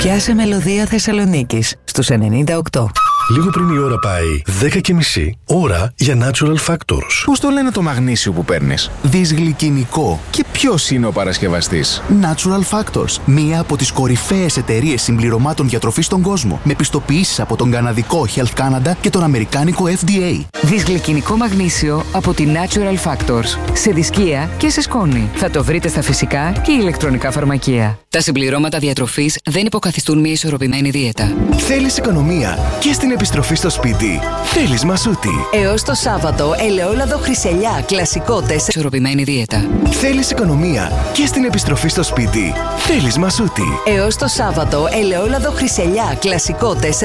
Πιάσε μελωδία Θεσσαλονίκης στους 98. Λίγο πριν η ώρα πάει 10:30, ώρα για Natural Factors. Πώς το λένε το μαγνήσιο που παίρνεις? Δυσγλυκινικό. Και ποιος είναι ο παρασκευαστής? Natural Factors, μία από τις κορυφαίες εταιρείες συμπληρωμάτων διατροφής στον κόσμο, με πιστοποιήσεις από τον καναδικό Health Canada και τον αμερικάνικο FDA. Δυσγλυκινικό μαγνήσιο από τη Natural Factors. Σε δισκία και σε σκόνη. Θα το βρείτε στα φυσικά και ηλεκτρονικά φαρμακεία. Τα συμπληρώματα διατροφής δεν υποκαθιστούν μια ισορροπημένη δίαιτα. Θέλεις οικονομία και στην επιστροφή στο σπίτι? Θέλεις Μασούτη. Έως το Σάββατο, ελαιόλαδο Χρυσελιά, κλασικό 4. Ισορροπημένη δίαιτα. Θέλεις οικονομία και στην επιστροφή στο σπίτι? Θέλεις Μασούτη. Έως το Σάββατο, ελαιόλαδο Χρυσελιά, κλασικό 4.